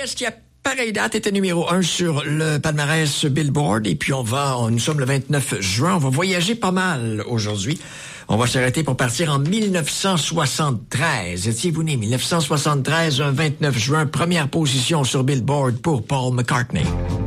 pièce qui a pareille date était numéro 1 sur le palmarès Billboard. Et puis nous sommes le 29 juin. On va voyager pas mal aujourd'hui. On va s'arrêter pour partir en 1973. Étiez-vous né 1973, un 29 juin, première position sur Billboard pour Paul McCartney.